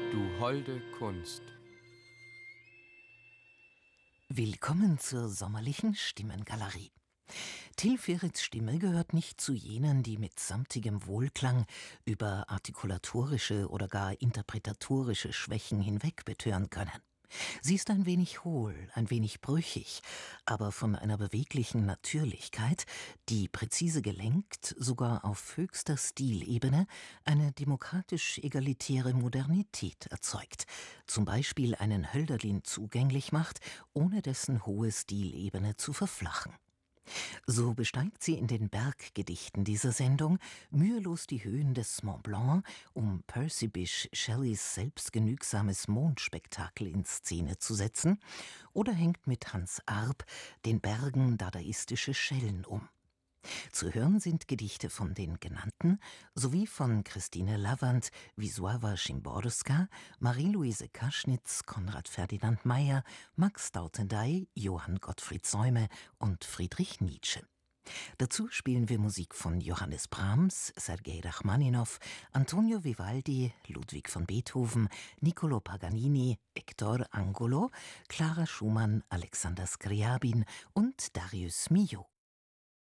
Du holde Kunst. Willkommen zur sommerlichen Stimmengalerie. Till Ferits Stimme gehört nicht zu jenen, die mit samtigem Wohlklang über artikulatorische oder gar interpretatorische Schwächen hinweg betören können. Sie ist ein wenig hohl, ein wenig brüchig, aber von einer beweglichen Natürlichkeit, die präzise gelenkt, sogar auf höchster Stilebene, eine demokratisch-egalitäre Modernität erzeugt, zum Beispiel einen Hölderlin zugänglich macht, ohne dessen hohe Stilebene zu verflachen. So besteigt sie in den Berggedichten dieser Sendung mühelos die Höhen des Mont Blanc, um Percy Bysshe Shelleys selbstgenügsames Mondspektakel in Szene zu setzen, oder hängt mit Hans Arp den Bergen dadaistische Schellen um. Zu hören sind Gedichte von den Genannten sowie von Christine Lavand, Wisława Szymborska, Marie-Louise Kaschnitz, Konrad Ferdinand Meyer, Max Dautendey, Johann Gottfried Säume und Friedrich Nietzsche. Dazu spielen wir Musik von Johannes Brahms, Sergei Rachmaninow, Antonio Vivaldi, Ludwig von Beethoven, Niccolò Paganini, Hector Angulo, Clara Schumann, Alexander Scriabin und Darius Milhaud.